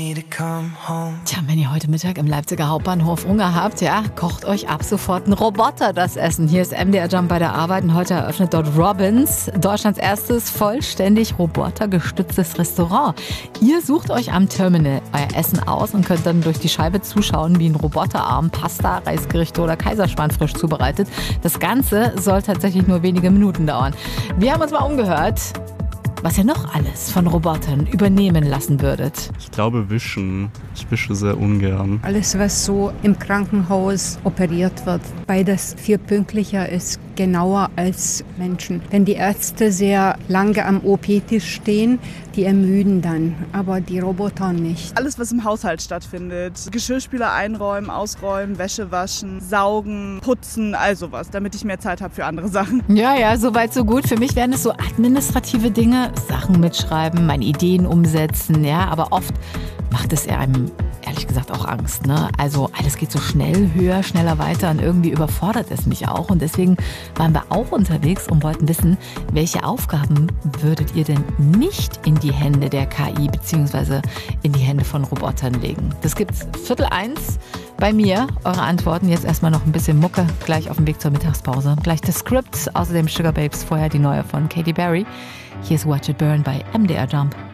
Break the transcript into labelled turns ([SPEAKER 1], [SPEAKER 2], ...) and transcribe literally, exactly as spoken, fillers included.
[SPEAKER 1] Tja, wenn ihr heute Mittag im Leipziger Hauptbahnhof Hunger habt, ja, kocht euch ab sofort ein Roboter das Essen. Hier ist M D R Jump bei der Arbeit und heute eröffnet dort Robins, Deutschlands erstes vollständig robotergestütztes Restaurant. Ihr sucht euch am Terminal euer Essen aus und könnt dann durch die Scheibe zuschauen, wie ein Roboterarm Pasta, Reisgerichte oder Kaiserschmarrn frisch zubereitet. Das Ganze soll tatsächlich nur wenige Minuten dauern. Wir haben uns mal umgehört, was ihr noch alles von Robotern übernehmen lassen würdet.
[SPEAKER 2] Ich glaube wischen. Ich wische sehr ungern.
[SPEAKER 3] Alles, was so im Krankenhaus operiert wird, weil das viel pünktlicher ist, genauer als Menschen. Wenn die Ärzte sehr lange am O P-Tisch stehen, die ermüden dann, aber die Roboter nicht.
[SPEAKER 4] Alles, was im Haushalt stattfindet. Geschirrspüler einräumen, ausräumen, Wäsche waschen, saugen, putzen, all sowas, damit ich mehr Zeit habe für andere Sachen.
[SPEAKER 1] Ja, ja, soweit so gut. Für mich wären es so administrative Dinge, Sachen mitschreiben, meine Ideen umsetzen, ja, aber oft macht es einem ehrlich gesagt auch Angst, ne? Also alles geht so schnell, höher, schneller weiter und irgendwie überfordert es mich auch. Und deswegen waren wir auch unterwegs und wollten wissen, welche Aufgaben würdet ihr denn nicht in die Hände der K I bzw. in die Hände von Robotern legen? Das gibt's Viertel eins bei mir. Eure Antworten jetzt erstmal noch ein bisschen Mucke, gleich auf dem Weg zur Mittagspause. Gleich das Skript, außerdem Sugar Babes, vorher die neue von Katy Perry. Hier ist Watch It Burn bei M D R Jump.